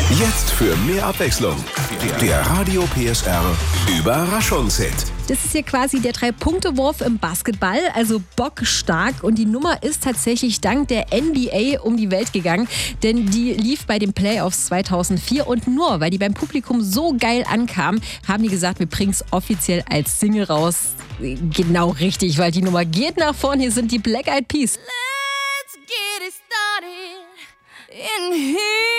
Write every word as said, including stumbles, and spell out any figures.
Jetzt für mehr Abwechslung. Der Radio P S R Überraschungshit. Das ist hier quasi der Drei-Punkte-Wurf im Basketball, also bockstark. Und die Nummer ist tatsächlich dank der N B A um die Welt gegangen, denn die lief bei den Playoffs zweitausendvier. Und nur weil die beim Publikum so geil ankam, haben die gesagt, wir bringen es offiziell als Single raus. Genau richtig, weil die Nummer geht nach vorn. Hier sind die Black Eyed Peas. Let's get it started in here.